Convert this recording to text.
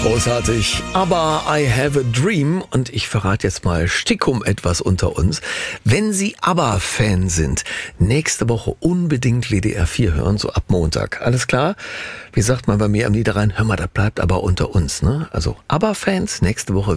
Großartig. Aber I have a dream. Und ich verrate jetzt mal Stickum etwas unter uns. Wenn Sie ABBA-Fan sind, nächste Woche unbedingt WDR 4 hören, so ab Montag. Alles klar? Wie sagt man bei mir am Niederrhein? Hör mal, das bleibt aber unter uns, ne? Also ABBA-Fans nächste Woche